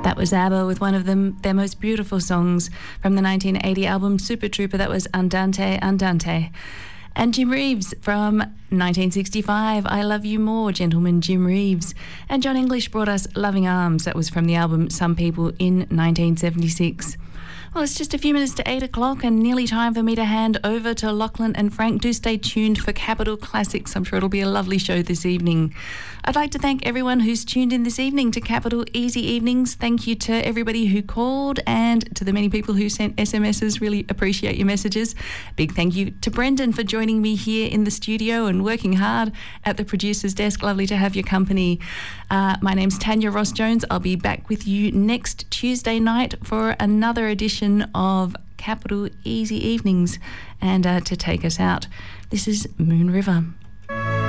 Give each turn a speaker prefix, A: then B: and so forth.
A: That was ABBA with one of their most beautiful songs from the 1980 album Super Trooper. That was Andante, Andante. And Jim Reeves from 1965, I Love You More, Gentleman Jim Reeves. And John English brought us Loving Arms. That was from the album Some People in 1976. Well, it's just a few minutes to 8 o'clock and nearly time for me to hand over to Lachlan and Frank. Do stay tuned for Capital Classics. I'm sure it'll be a lovely show this evening. I'd like to thank everyone who's tuned in this evening to Capital Easy Evenings. Thank you to everybody who called and to the many people who sent SMSs. Really appreciate your messages. Big thank you to Brendan for joining me here in the studio and working hard at the producer's desk. Lovely to have your company. My name's Tanya Ross-Jones. I'll be back with you next Tuesday night for another edition of Capital Easy Evenings. And to take us out, this is Moon River.